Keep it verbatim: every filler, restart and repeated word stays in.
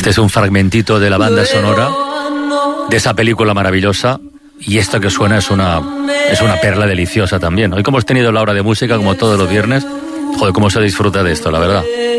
Este es un fragmentito de la banda sonora de esa película maravillosa. Y esto que suena es una, es una perla deliciosa también. Hoy como hemos tenido la hora de música, como todos los viernes, joder, cómo se disfruta de esto, la verdad.